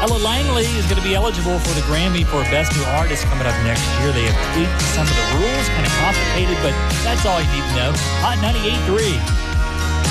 Ella Langley is going to be eligible for the Grammy for Best New Artist coming up next year. They have tweaked some of the rules, kind of complicated, but that's all you need to know. Hot 98.3.